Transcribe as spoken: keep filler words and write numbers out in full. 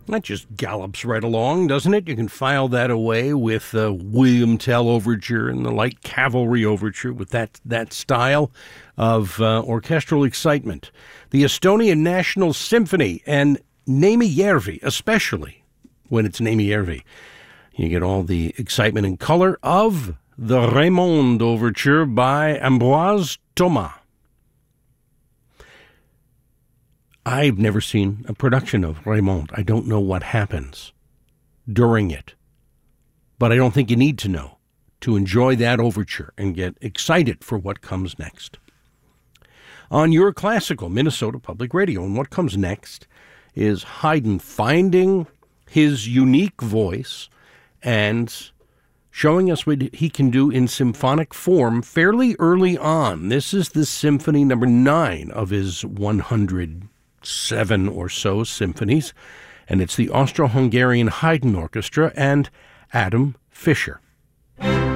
That just gallops right along, doesn't it? You can file that away with the William Tell Overture and the Light Cavalry Overture with that, that style of uh, orchestral excitement. The Estonian National Symphony and Neemijärvi, especially when it's Neemijärvi. You get all the excitement and color of the Raymond Overture by Ambroise Thomas. I've never seen a production of Raymond. I don't know what happens during it. But I don't think you need to know to enjoy that overture and get excited for what comes next. On your classical Minnesota Public Radio, and what comes next is Haydn finding his unique voice and showing us what he can do in symphonic form fairly early on. This is the symphony number nine of his one hundred seven or so symphonies, and it's the Austro-Hungarian Haydn Orchestra and Adam Fischer.